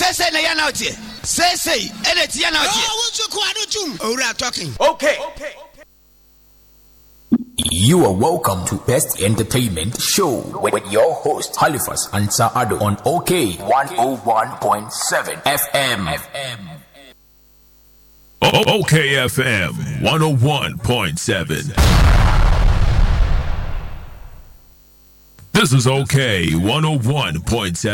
Say na yana uti. Say. Ene ti yana uti. Oh, won't you kwado jum? Ora talking. Okay. You are welcome to Best Entertainment Show with your host Halifax Ansah Ado on OK 101.7 FM. OK FM 101.7. This is OK 101.7.